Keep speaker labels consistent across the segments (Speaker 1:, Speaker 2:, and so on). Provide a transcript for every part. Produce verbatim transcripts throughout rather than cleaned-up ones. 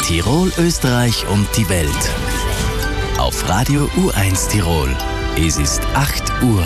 Speaker 1: Tirol, Österreich und die Welt. Auf Radio U eins Tirol. Es ist acht Uhr.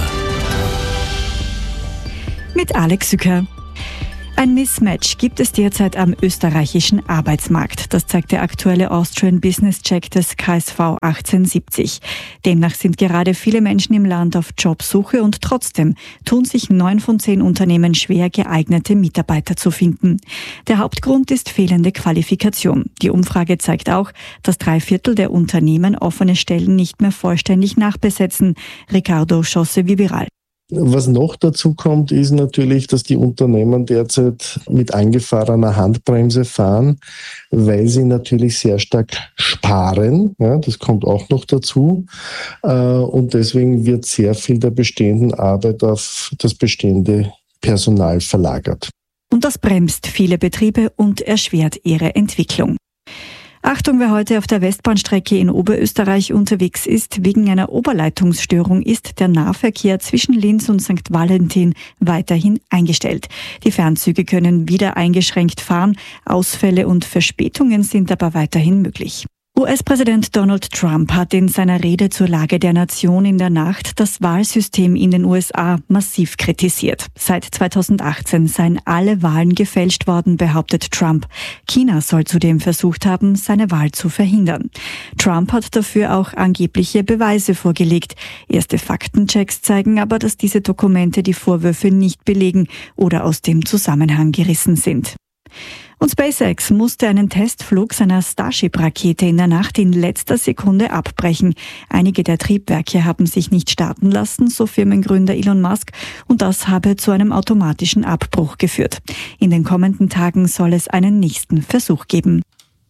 Speaker 2: Mit Alex Sücker. Ein Mismatch gibt es derzeit am österreichischen Arbeitsmarkt. Das zeigt der aktuelle Austrian Business Check des K S V achtzehnhundertsiebzig. Demnach sind gerade viele Menschen im Land auf Jobsuche und trotzdem tun sich neun von zehn Unternehmen schwer, geeignete Mitarbeiter zu finden. Der Hauptgrund ist fehlende Qualifikation. Die Umfrage zeigt auch, dass drei Viertel der Unternehmen offene Stellen nicht mehr vollständig nachbesetzen. Ricardo Schosse-Vibiral.
Speaker 3: Was noch dazu kommt, ist natürlich, dass die Unternehmen derzeit mit eingefahrener Handbremse fahren, weil sie natürlich sehr stark sparen. Ja, das kommt auch noch dazu. Und deswegen wird sehr viel der bestehenden Arbeit auf das bestehende Personal verlagert.
Speaker 2: Und das bremst viele Betriebe und erschwert ihre Entwicklung. Achtung, wer heute auf der Westbahnstrecke in Oberösterreich unterwegs ist, wegen einer Oberleitungsstörung ist der Nahverkehr zwischen Linz und Sankt Valentin weiterhin eingestellt. Die Fernzüge können wieder eingeschränkt fahren, Ausfälle und Verspätungen sind aber weiterhin möglich. U S-Präsident Donald Trump hat in seiner Rede zur Lage der Nation in der Nacht das Wahlsystem in den U S A massiv kritisiert. Seit zweitausendachtzehn seien alle Wahlen gefälscht worden, behauptet Trump. China soll zudem versucht haben, seine Wahl zu verhindern. Trump hat dafür auch angebliche Beweise vorgelegt. Erste Faktenchecks zeigen aber, dass diese Dokumente die Vorwürfe nicht belegen oder aus dem Zusammenhang gerissen sind. Und SpaceX musste einen Testflug seiner Starship-Rakete in der Nacht in letzter Sekunde abbrechen. Einige der Triebwerke haben sich nicht starten lassen, so Firmengründer Elon Musk, und das habe zu einem automatischen Abbruch geführt. In den kommenden Tagen soll es einen nächsten Versuch geben.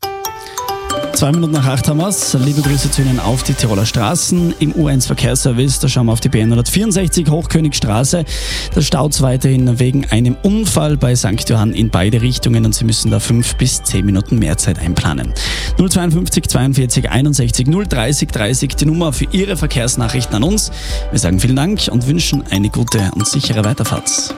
Speaker 4: Zwei Minuten nach acht haben wir's. Liebe Grüße zu Ihnen auf die Tiroler Straßen. Im U eins Verkehrsservice, da schauen wir auf die B N hundertvierundsechzig Hochkönigstraße. Da staut's weiterhin wegen einem Unfall bei Sankt Johann in beide Richtungen und Sie müssen da fünf bis zehn Minuten mehr Zeit einplanen. null zweiundfünfzig zweiundvierzig einundsechzig null dreißig dreißig, die Nummer für Ihre Verkehrsnachrichten an uns. Wir sagen vielen Dank und wünschen eine gute und sichere Weiterfahrt.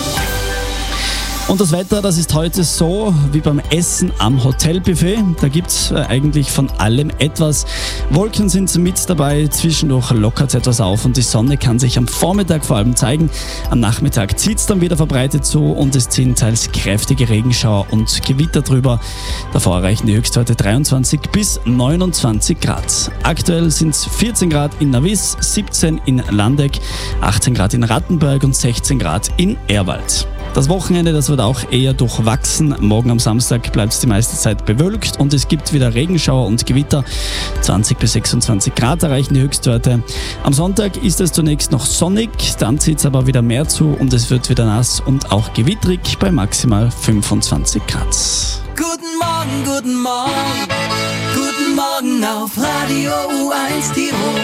Speaker 4: Und das Wetter, das ist heute so wie beim Essen am Hotelbuffet. Da gibt's eigentlich von allem etwas. Wolken sind mit dabei, zwischendurch lockert's etwas auf und die Sonne kann sich am Vormittag vor allem zeigen. Am Nachmittag zieht's dann wieder verbreitet zu und es ziehen teils kräftige Regenschauer und Gewitter drüber. Davor erreichen die Höchstwerte dreiundzwanzig bis neunundzwanzig Grad. Aktuell sind's vierzehn Grad in Navis, siebzehn in Landeck, achtzehn Grad in Rattenberg und sechzehn Grad in Erwald. Das Wochenende, das wird auch eher durchwachsen. Morgen am Samstag bleibt es die meiste Zeit bewölkt und es gibt wieder Regenschauer und Gewitter. zwanzig bis sechsundzwanzig Grad erreichen die Höchstwerte. Am Sonntag ist es zunächst noch sonnig, dann zieht es aber wieder mehr zu und es wird wieder nass und auch gewittrig bei maximal fünfundzwanzig Grad.
Speaker 5: Guten Morgen, guten Morgen, guten Morgen auf Radio U eins Tirol.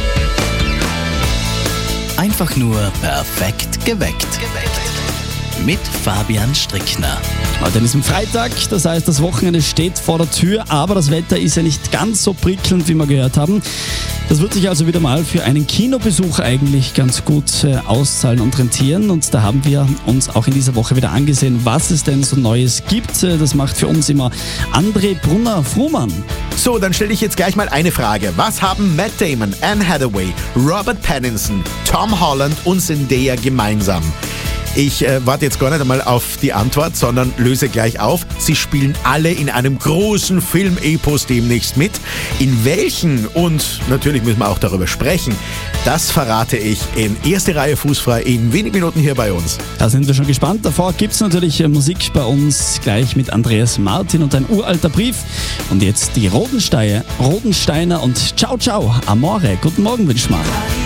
Speaker 1: Einfach nur perfekt geweckt. Mit Fabian Strickner.
Speaker 4: Heute ist ein Freitag, das heißt, das Wochenende steht vor der Tür, aber das Wetter ist ja nicht ganz so prickelnd, wie wir gehört haben. Das wird sich also wieder mal für einen Kinobesuch eigentlich ganz gut äh, auszahlen und rentieren. Und da haben wir uns auch in dieser Woche wieder angesehen, was es denn so Neues gibt. Das macht für uns immer André Brunner-Frumann.
Speaker 6: So, dann stelle ich jetzt gleich mal eine Frage. Was haben Matt Damon, Anne Hathaway, Robert Pattinson, Tom Holland und Zendaya gemeinsam? Ich äh, warte jetzt gar nicht einmal auf die Antwort, sondern löse gleich auf. Sie spielen alle in einem großen Film-Epos demnächst mit. In welchen? Und natürlich müssen wir auch darüber sprechen. Das verrate ich in erste Reihe Fußfrei in wenigen Minuten hier bei uns.
Speaker 4: Da sind wir schon gespannt. Davor gibt es natürlich Musik bei uns, gleich mit Andreas Martin und ein uralter Brief. Und jetzt die Rodensteiner, Rodensteiner und Ciao Ciao, Amore. Guten Morgen, wünsche ich mal.